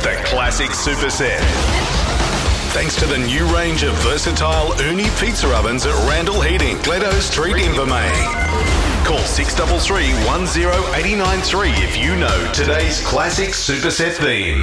the Classic Superset. Thanks to the new range of versatile Uni pizza ovens at Randall Heating, Gledo Street, Invermay. Call 633 10 893 if you know today's Classic Superset theme.